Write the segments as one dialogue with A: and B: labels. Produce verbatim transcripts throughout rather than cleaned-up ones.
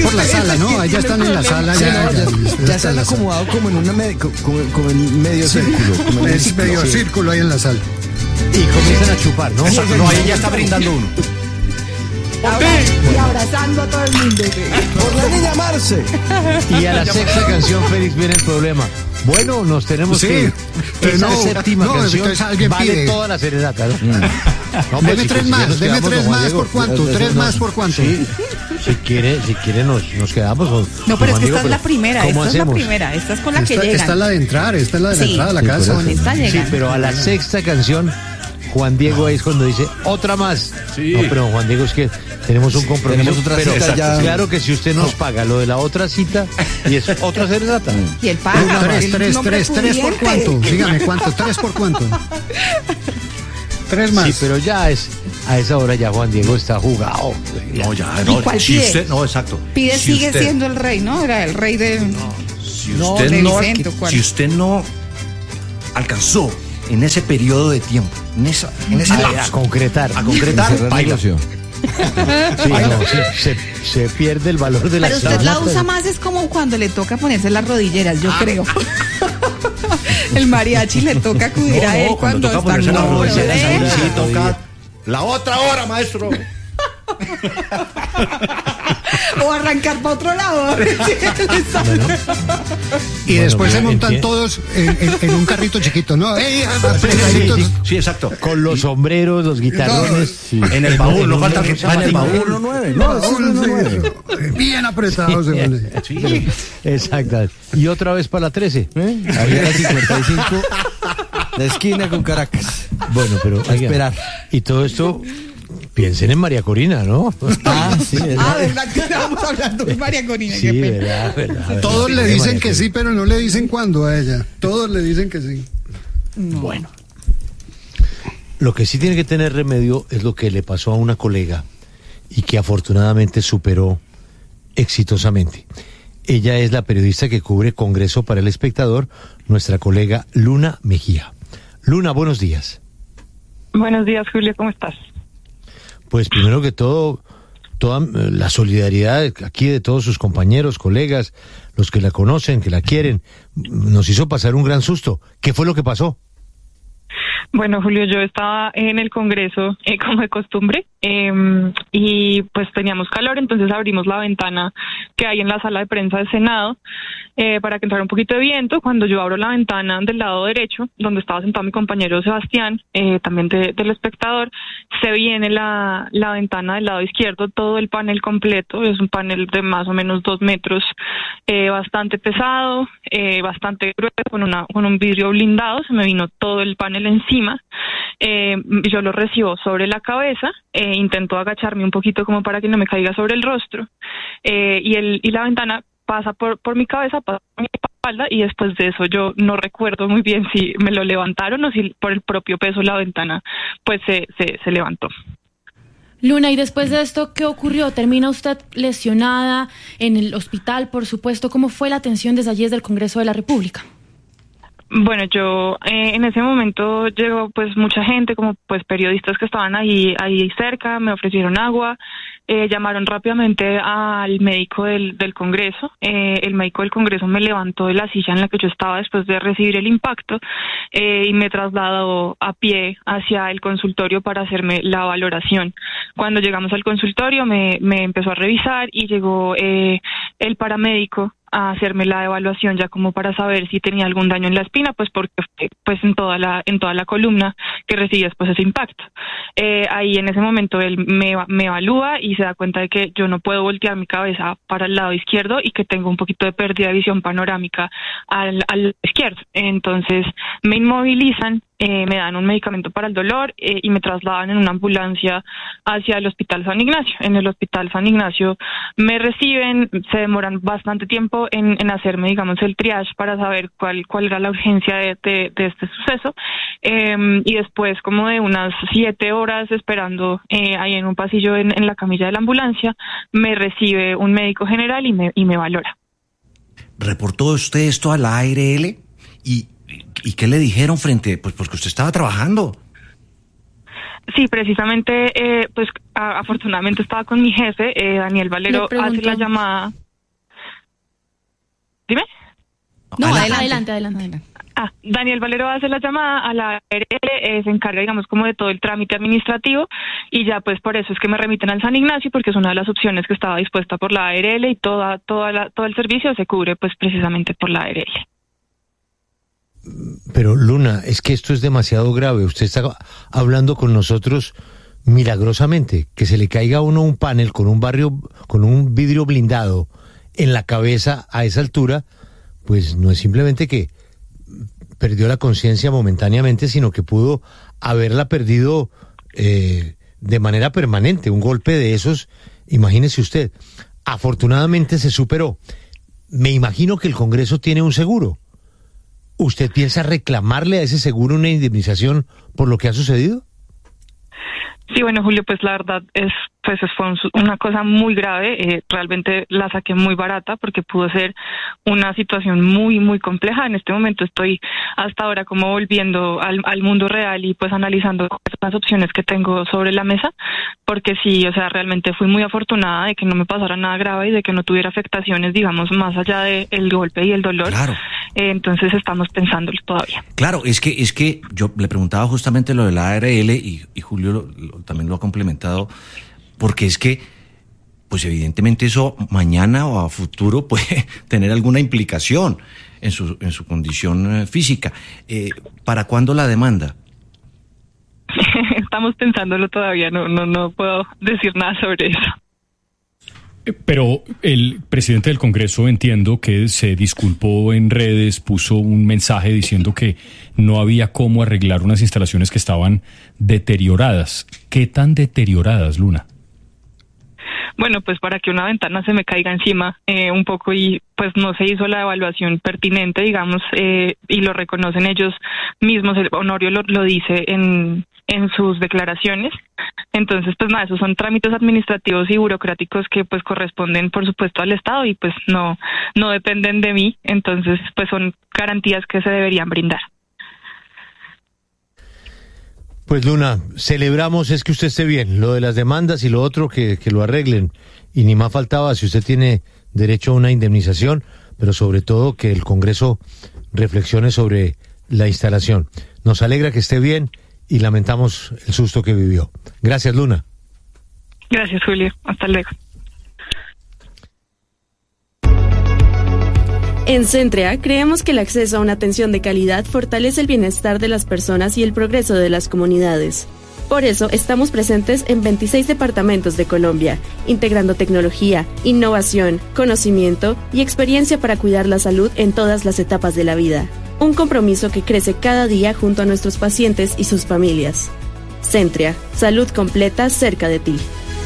A: por la sala, ¿no? Allá están en la sala.
B: Sí,
A: ya,
B: no,
A: ya,
B: ya, ya se han acomodado como en una med- como, como en medio
A: sí,
B: círculo. Como en
A: es
B: círculo,
A: medio
B: sí.
A: círculo ahí en la sala.
C: Y comienzan a chupar, ¿no?
D: Exacto, no, ahí ya está brindando uno.
E: Y abrazando a todo el mundo.
B: Por la niña Marce.
C: Y a la sexta canción, Félix, viene el problema. Bueno, nos tenemos
A: Sí,
C: que...
A: pero
C: Esa
A: no,
C: séptima
A: no,
C: canción
A: entonces alguien
C: vale
A: pide.
C: toda la serenata, ¿no?
A: Mm.
C: No, pues,
A: Deme
C: si-
A: tres
C: si ya
A: más,
C: nos
A: deme
C: quedamos,
A: tres
C: don Juan
A: más,
C: Diego.
A: ¿por cuánto?
C: Eso
A: ¿Tres
C: no-
A: más por cuánto?
C: Sí, si quiere, si quiere nos, nos quedamos. Con,
E: No, pero
C: con
E: es
C: Juan
E: que
C: Diego,
E: esta es la
C: pero
E: primera,
C: ¿cómo
E: esta es la
C: hacemos?
E: primera, esta es con la que
A: Esta,
E: llegan.
A: esta es la de entrar, esta es la de la
E: Sí,
A: entrada a la
E: sí,
A: casa.
E: con esta llegan.
C: Sí, pero a la sexta canción, Juan Diego es cuando dice otra más.
D: Sí.
C: No, pero Juan Diego es que tenemos un compromiso.
B: Tenemos otra
C: pero
B: cita ya.
C: claro que si usted nos paga lo de la otra cita y es otra serenata.
E: Y el paga.
A: Tres,
E: el
A: tres,
E: hombre
A: tres, tres por
E: pudiente.
A: cuánto. Dígame cuánto, tres por cuánto. Tres más.
C: Sí, pero ya es a esa hora ya Juan Diego está jugado.
D: No, ya,
E: ¿Y
D: no.
E: cuál
D: Si
E: pide?
D: usted, no, exacto.
E: Pide
D: Si
E: sigue
D: usted-
E: siendo el rey, ¿no? Era el rey de...
D: Si
E: No,
D: usted
E: de
D: no,
E: Vicente,
D: alque-
E: ¿cuál?
D: si usted no alcanzó en ese periodo de tiempo, en esa, en ese
C: A, a
D: lapso,
C: concretar.
D: a concretar,
B: Cerrar
D: baila.
B: negocio.
C: Sí, no, sí, se, se pierde el valor de la
E: Pero usted la
C: serenata.
E: usa más es como cuando le toca ponerse las rodilleras, yo creo. El mariachi le toca acudir a él cuando,
D: toca
E: está
D: ponerse las
E: no,
D: rodilleras,
E: ¿eh?
D: ahí sí toca la otra hora, maestro.
E: O arrancar para otro lado.
A: Y
C: Bueno,
A: después se
C: pero
A: montan
C: entiendo.
A: todos en, en- en un carrito chiquito, ¿no? ¡Ey,
D: Sí,
A: apretaditos!
D: sí, sí, exacto.
C: Con los sombreros, los guitarrones. Sí.
D: En el baúl, no
C: un-
D: falta que
C: un
D: va en el
C: zapatín.
D: baúl.
B: nueve, no, es
A: Baúl,
B: uno
A: sí,
B: nueve.
A: bien apretados. se pone.
D: Sí.
C: Exacto. Y otra vez para la trece.
B: ¿Eh? Ahí a la cincuenta y cinco, la esquina con Caracas.
C: Bueno, pero
B: A
C: oiga,
B: esperar.
C: y todo esto, piensen en María Corina, ¿no?
B: Ah, sí, es
E: Ah,
B: verdad.
E: ¿verdad que estábamos hablando de María Corina?
C: Sí,
E: Qué pena.
C: verdad, verdad, verdad.
A: Todos le
C: Sí,
A: dicen
C: María
A: que sí, pero no le dicen cuándo a ella. Todos le dicen que sí.
C: Corina. Bueno. Lo que sí tiene que tener remedio es lo que le pasó a una colega y que afortunadamente superó exitosamente. Ella es la periodista que cubre Congreso para El Espectador, nuestra colega Luna Mejía. Luna, buenos días.
F: Buenos días, Julio, ¿cómo estás?
C: Pues primero que todo, toda eh, la solidaridad aquí de todos sus compañeros, colegas, los que la conocen, que la quieren, nos hizo pasar un gran susto. ¿Qué fue lo que pasó?
F: Bueno, Julio, yo estaba en el Congreso, eh, como de costumbre, eh, y pues teníamos calor, entonces abrimos la ventana que hay en la sala de prensa del Senado eh, para que entrara un poquito de viento. Cuando yo abro la ventana del lado derecho, donde estaba sentado mi compañero Sebastián, eh, también de, del espectador, se viene la, la ventana del lado izquierdo, todo el panel completo, es un panel de más o menos dos metros, eh, bastante pesado, eh, bastante grueso, con, una, con un vidrio blindado, se me vino todo el panel encima. Eh, yo lo recibo sobre la cabeza, eh, intento agacharme un poquito como para que no me caiga sobre el rostro, eh, y, el, y la ventana pasa por, por mi cabeza, pasa por mi espalda, y después de eso yo no recuerdo muy bien si me lo levantaron o si por el propio peso la ventana pues se, se, se levantó.
G: Luna, y después de esto, ¿qué ocurrió? ¿Termina usted lesionada en el hospital, por supuesto? ¿Cómo fue la atención desde allí, desde el Congreso de la República?
F: Bueno, yo eh, en ese momento llegó pues mucha gente, como pues periodistas que estaban ahí ahí cerca, me ofrecieron agua, eh, llamaron rápidamente al médico del, del Congreso, eh, el médico del Congreso me levantó de la silla en la que yo estaba después de recibir el impacto eh, y me trasladó a pie hacia el consultorio para hacerme la valoración. Cuando llegamos al consultorio me, me empezó a revisar y llegó eh, el paramédico a hacerme la evaluación ya como para saber si tenía algún daño en la espina, pues porque pues en toda la en toda la columna que recibe después ese impacto. Eh, ahí en ese momento él me, me evalúa y se da cuenta de que yo no puedo voltear mi cabeza para el lado izquierdo y que tengo un poquito de pérdida de visión panorámica al, al izquierdo. Entonces me inmovilizan, eh, me dan un medicamento para el dolor eh, y me trasladan en una ambulancia hacia el Hospital San Ignacio. En el Hospital San Ignacio me reciben, se demoran bastante tiempo en, en hacerme, digamos, el triage para saber cuál cuál era la urgencia de, de, de este suceso, eh, y después como de unas siete horas esperando eh, ahí en un pasillo en, en la camilla de la ambulancia, me recibe un médico general y me, y me valora.
D: ¿Reportó usted esto a la A R L? ¿Y, y qué le dijeron frente? Pues porque usted estaba trabajando.
F: Sí, precisamente, eh, pues a, afortunadamente estaba con mi jefe, eh, Daniel Valero, hace la llamada. Dime.
G: No,
E: adelante,
G: adelante, adelante. adelante.
F: Ah, Daniel Valero hace la llamada a la A R L, eh, se encarga, digamos, como de todo el trámite administrativo y ya pues por eso es que me remiten al San Ignacio, porque es una de las opciones que estaba dispuesta por la A R L y toda, toda la, todo el servicio se cubre pues precisamente por la A R L.
C: Pero Luna, es que esto es demasiado grave. Usted está hablando con nosotros milagrosamente. Que se le caiga a uno un panel con un barrio, con un vidrio blindado en la cabeza a esa altura, pues no es simplemente que perdió la conciencia momentáneamente, sino que pudo haberla perdido eh, de manera permanente. Un golpe de esos, imagínese usted. Afortunadamente se superó. Me imagino que el Congreso tiene un seguro. ¿Usted piensa reclamarle a ese seguro una indemnización por lo que ha sucedido?
F: Sí, bueno, Julio, pues la verdad es, pues fue una cosa muy grave. Eh, realmente la saqué muy barata porque pudo ser una situación muy, muy compleja. En este momento estoy hasta ahora como volviendo al, al mundo real y pues analizando las opciones que tengo sobre la mesa, porque sí, o sea, realmente fui muy afortunada de que no me pasara nada grave y de que no tuviera afectaciones, digamos, más allá del golpe y el dolor.
D: Claro.
F: Eh, entonces estamos pensándolo todavía.
D: Claro, es que es que yo le preguntaba justamente lo de la A R L y, y Julio lo, lo, también lo ha complementado, porque es que, pues evidentemente eso mañana o a futuro puede tener alguna implicación en su en su condición física. Eh, ¿Para cuándo la demanda?
F: Estamos pensándolo todavía, no no no puedo decir nada sobre eso.
H: Pero el presidente del Congreso, entiendo que se disculpó en redes, puso un mensaje diciendo que no había cómo arreglar unas instalaciones que estaban deterioradas. ¿Qué tan deterioradas, Luna?
F: Bueno, pues para que una ventana se me caiga encima eh, un poco y pues no se hizo la evaluación pertinente, digamos, eh, y lo reconocen ellos mismos, el Honorio lo, lo dice en, en sus declaraciones. Entonces, pues nada, esos son trámites administrativos y burocráticos que pues corresponden, por supuesto, al Estado y pues no, no dependen de mí. Entonces, pues son garantías que se deberían brindar.
C: Pues Luna, celebramos es que usted esté bien, lo de las demandas y lo otro que, que lo arreglen. Y ni más faltaba si usted tiene derecho a una indemnización, pero sobre todo que el Congreso reflexione sobre la instalación. Nos alegra que esté bien y lamentamos el susto que vivió. Gracias, Luna.
F: Gracias, Julio. Hasta luego.
I: En Centrea creemos que el acceso a una atención de calidad fortalece el bienestar de las personas y el progreso de las comunidades. Por eso estamos presentes en veintiséis departamentos de Colombia, integrando tecnología, innovación, conocimiento y experiencia para cuidar la salud en todas las etapas de la vida. Un compromiso que crece cada día junto a nuestros pacientes y sus familias. Centrea, salud completa cerca de ti.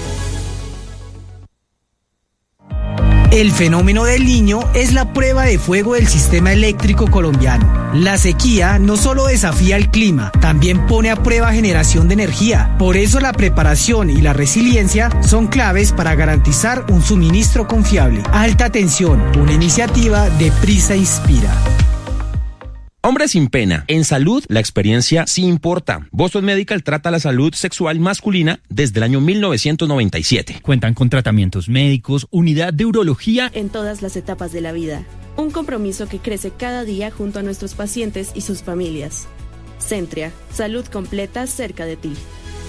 J: El fenómeno del Niño es la prueba de fuego del sistema eléctrico colombiano. La sequía no solo desafía el clima, también pone a prueba generación de energía. Por eso la preparación y la resiliencia son claves para garantizar un suministro confiable. Alta tensión, una iniciativa de Prisa Inspira.
K: Hombres sin pena. En salud, la experiencia sí importa. Boston Medical trata la salud sexual masculina desde el año mil novecientos noventa y siete.
L: Cuentan con tratamientos médicos, unidad de urología.
I: En todas las etapas de la vida. Un compromiso que crece cada día junto a nuestros pacientes y sus familias. Centrea, salud completa cerca de ti.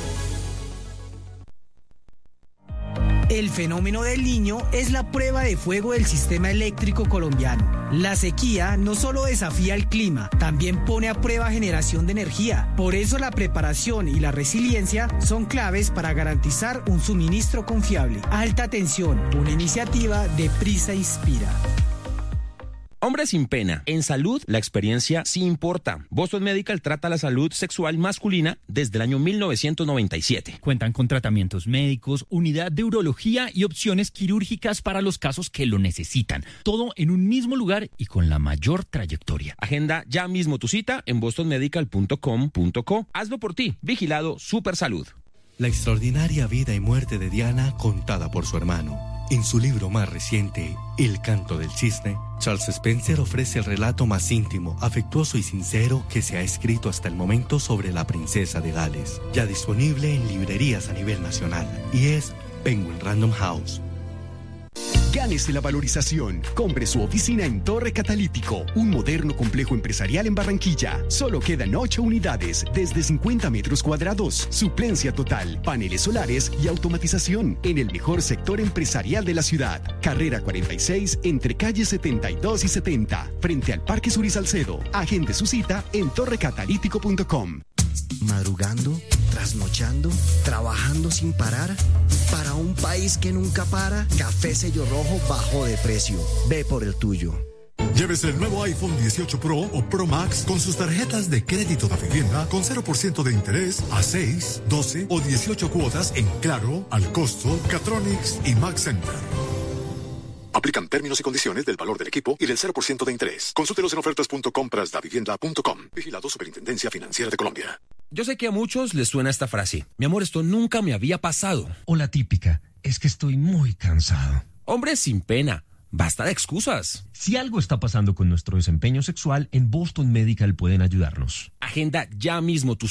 J: El fenómeno del Niño es la prueba de fuego del sistema eléctrico colombiano. La sequía no solo desafía el clima, también pone a prueba generación de energía. Por eso la preparación y la resiliencia son claves para garantizar un suministro confiable. Alta tensión, una iniciativa de Prisa Inspira.
K: Hombres sin pena. En salud, la experiencia sí importa. Boston Medical trata la salud sexual masculina desde el año mil novecientos noventa y siete.
L: Cuentan con tratamientos médicos, unidad de urología y opciones quirúrgicas para los casos que lo necesitan. Todo en un mismo lugar y con la mayor trayectoria.
K: Agenda ya mismo tu cita en boston medical punto com punto co. Hazlo por ti. Vigilado Super Salud.
M: La extraordinaria vida y muerte de Diana contada por su hermano. En su libro más reciente, El canto del cisne, Charles Spencer ofrece el relato más íntimo, afectuoso y sincero que se ha escrito hasta el momento sobre la princesa de Gales, ya disponible en librerías a nivel nacional, y es Penguin Random House.
N: Gánese la valorización. Compre su oficina en Torre Catalítico, un moderno complejo empresarial en Barranquilla. Solo quedan ocho unidades, desde cincuenta metros cuadrados. Suplencia total, paneles solares y automatización en el mejor sector empresarial de la ciudad. Carrera cuarenta y seis, entre calles setenta y dos y setenta, frente al Parque Sur y Salcedo. Agende su cita en torre catalítico punto com.
O: Madrugando, trasnochando, trabajando sin parar. Para un país que nunca para, Café Sello Rojo bajó de precio. Ve por el tuyo.
P: Llévese el nuevo iPhone dieciocho Pro o Pro Max con sus tarjetas de crédito de vivienda con cero por ciento de interés a seis, doce o dieciocho cuotas en Claro, Al Costo, Catronics y Max Center. Aplican términos y condiciones del valor del equipo y del cero por ciento de interés. Consúltelos en ofertas punto compras da vivienda punto com. Vigilado Superintendencia Financiera de Colombia.
K: Yo sé que a muchos les suena esta frase. Mi amor, esto nunca me había pasado.
Q: O la típica, es que estoy muy cansado.
K: Hombre, sin pena. Basta de excusas.
Q: Si algo está pasando con nuestro desempeño sexual, en Boston Medical pueden ayudarnos.
K: Agenda ya mismo tu